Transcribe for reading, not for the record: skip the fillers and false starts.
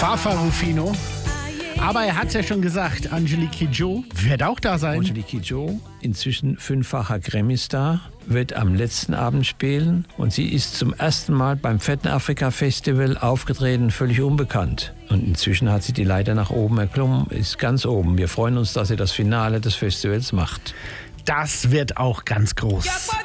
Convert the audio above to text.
Fafa Rufino. Aber er hat es ja schon gesagt, Angelique Kidjo wird auch da sein. Angelique Kidjo, inzwischen 5-facher Grammy-Star, wird am letzten Abend spielen. Und sie ist zum ersten Mal beim Fetten Afrika Festival aufgetreten, völlig unbekannt. Und inzwischen hat sie die Leiter nach oben erklommen, ist ganz oben. Wir freuen uns, dass sie das Finale des Festivals macht. Das wird auch ganz groß.